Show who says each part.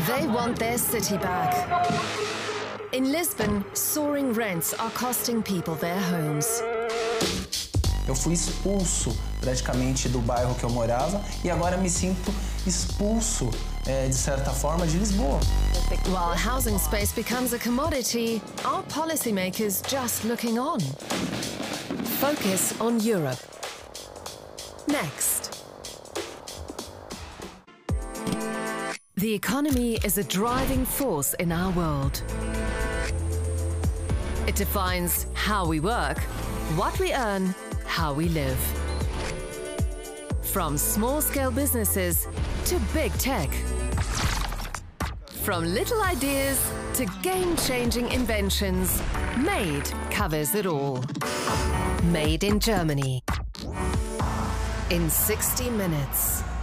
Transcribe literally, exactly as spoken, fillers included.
Speaker 1: They want their city back. In Lisbon, soaring rents are costing people their homes.
Speaker 2: Eu fui expulso praticamente do bairro que eu morava e agora me sinto expulso, é, de certa forma, de Lisboa.
Speaker 1: While housing space becomes a commodity, are policymakers just looking on? Focus on Europe. Next. The economy is a driving force in our world. It defines how we work, what we earn, how we live. From small-scale businesses to big tech. From little ideas to game-changing inventions, MADE covers it all. Made in Germany. In sixty minutes.